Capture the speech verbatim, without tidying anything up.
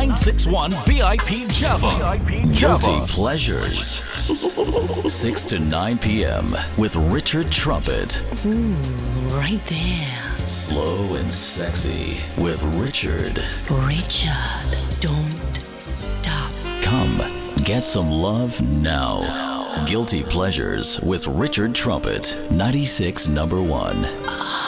nine six one V I P Java. Guilty Pleasures. six to nine p.m. with Richard Trumpet. Ooh, right there. Slow and sexy with Richard. Richard, don't stop. Come, get some love now. Guilty Pleasures with Richard Trumpet. ninety-six number one.